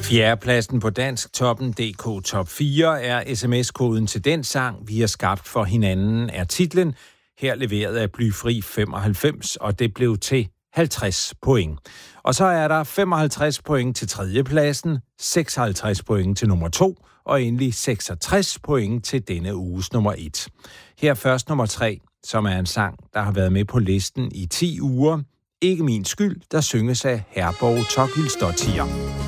Fjerdepladsen på Dansk Toppen DK Top 4 er sms-koden til den sang, vi har skabt for hinanden, er titlen. Her leveret af Blyfri 95, og det blev til 50 point. Og så er der 55 point til tredjepladsen, 56 point til nummer 2, og endelig 66 point til denne uges nummer 1. Her først nummer 3, som er en sang, der har været med på listen i 10 uger. Ikke min skyld, der synges af Herborg Tokilsdottir.